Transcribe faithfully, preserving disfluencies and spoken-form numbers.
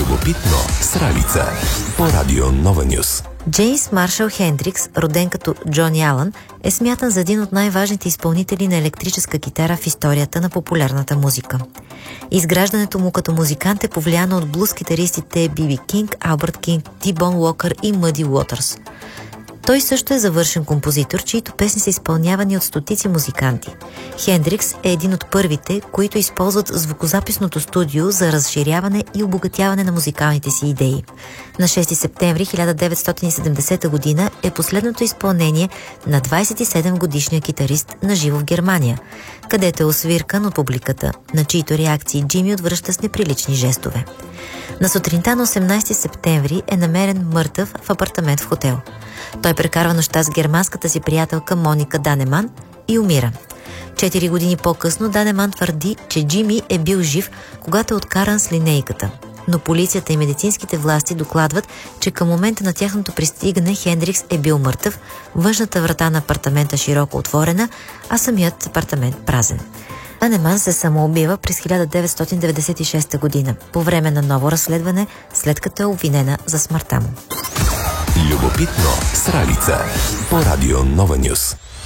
Любопитно с Ралица по радио Нова Нюс. Джеймс Маршал Хендрикс, роден като Джони Алън, е смятан за един от най-важните изпълнители на електрическа китара в историята на популярната музика. Изграждането му като музикант е повлияно от блуз-китаристите Би Би Кинг, Албърт Кинг, Ти-Бон Уокър и Мъди Уотърс. Той също е завършен композитор, чието песни са изпълнявани от стотици музиканти. Хендрикс е един от първите, които използват звукозаписното студио за разширяване и обогатяване на музикалните си идеи. На шести септември хиляда деветстотин и седемдесета година е последното изпълнение на двадесет и седем годишния китарист на живо в Германия, където е освиркан от публиката, на чието реакции Джими отвръща с неприлични жестове. На сутринта на осемнадесети септември е намерен мъртъв в апартамент в хотел. Той прекарва нощта с германската си приятелка Моника Данеман и умира. Четири години по-късно Данеман твърди, че Джими е бил жив, когато е откаран с линейката. Но полицията и медицинските власти докладват, че към момента на тяхното пристигане Хендрикс е бил мъртъв, външната врата на апартамента широко отворена, а самият апартамент празен. Данеман се самоубива през хиляда деветстотин деветдесет и шеста година, по време на ново разследване, след като е обвинена за смъртта му. Любопитно с Ралица по радио Нова Нюс.